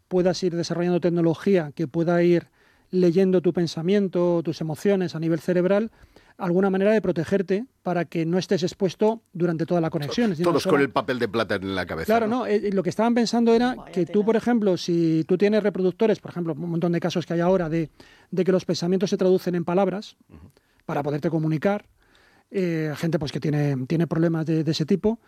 puedas ir desarrollando tecnología que pueda ir leyendo tu pensamiento, tus emociones a nivel cerebral, alguna manera de protegerte para que no estés expuesto durante toda la conexión. Todos con el papel de plata en la cabeza. Claro, ¿no? Lo que estaban pensando era que tú, por ejemplo, si tú tienes reproductores, por ejemplo, un montón de casos que hay ahora de que los pensamientos se traducen en palabras para poderte comunicar, gente pues que tiene problemas de ese tipo,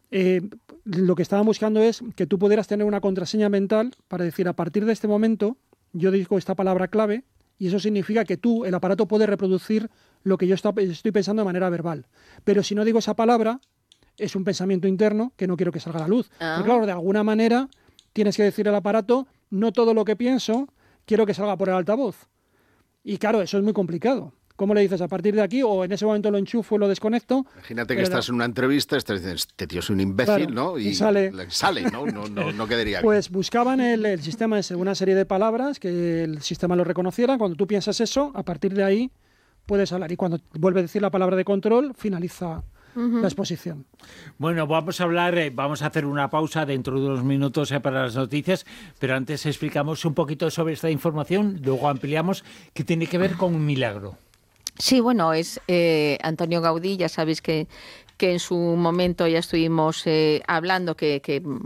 lo que estaban buscando es que tú pudieras tener una contraseña mental para decir, a partir de este momento, yo digo esta palabra clave, y eso significa que el aparato puede reproducir lo que yo estoy pensando de manera verbal. Pero si no digo esa palabra, es un pensamiento interno que no quiero que salga a la luz. Pero claro, de alguna manera tienes que decir al aparato, no todo lo que pienso quiero que salga por el altavoz. Y claro, eso es muy complicado. ¿Cómo le dices a partir de aquí? O en ese momento lo enchufo y lo desconecto. Imagínate que estás en una entrevista, estás diciendo, este tío es un imbécil, claro, ¿no? Y sale, ¿no? No quedaría. Pues buscaban el sistema de una serie de palabras que el sistema lo reconociera. Cuando tú piensas eso, a partir de ahí puedes hablar. Y cuando vuelve a decir la palabra de control, finaliza la exposición. Bueno, vamos a hacer una pausa dentro de unos minutos para las noticias, pero antes explicamos un poquito sobre esta información, luego ampliamos, que tiene que ver con un milagro. Sí, bueno, es Antonio Gaudí, ya sabéis que en su momento ya estuvimos hablando que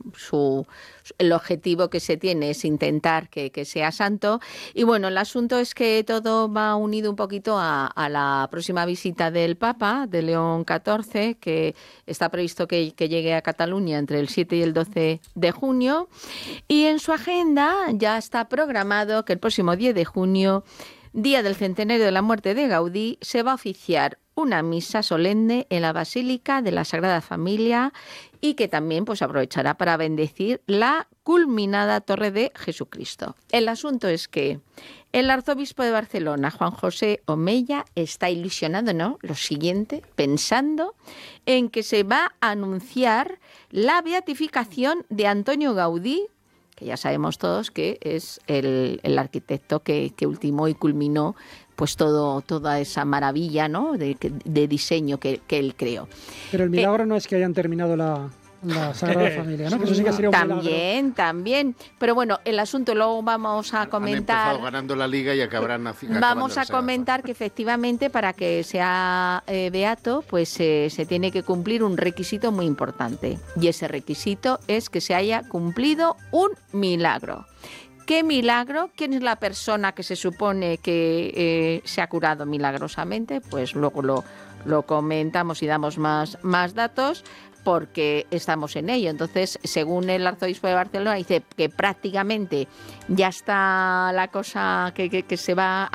el objetivo que se tiene es intentar que sea santo. Y bueno, el asunto es que todo va unido un poquito a la próxima visita del Papa, de León XIV, que está previsto que llegue a Cataluña entre el 7 y el 12 de junio. Y en su agenda ya está programado que el próximo 10 de junio, día del centenario de la muerte de Gaudí, se va a oficiar una misa solemne en la Basílica de la Sagrada Familia y que también pues aprovechará para bendecir la culminada Torre de Jesucristo. El asunto es que el arzobispo de Barcelona, Juan José Omella, está ilusionado, ¿no? Lo siguiente, pensando en que se va a anunciar la beatificación de Antonio Gaudí, que ya sabemos todos que es el arquitecto que ultimó y culminó pues toda esa maravilla, ¿no? de diseño que él creó. Pero el milagro no es que hayan terminado la Sagrada Familia, ¿no? Que eso sí que sería un milagro. También. Pero bueno, el asunto luego vamos a comentar. Han empezado ganando la Liga y acabarán Vamos a comentar que efectivamente para que sea beato, pues se tiene que cumplir un requisito muy importante. Y ese requisito es que se haya cumplido un milagro. ¿Qué milagro? ¿Quién es la persona que se supone que se ha curado milagrosamente? Pues luego lo comentamos y damos más datos, porque estamos en ello. Entonces, según el arzobispo de Barcelona, dice que prácticamente ya está la cosa que se va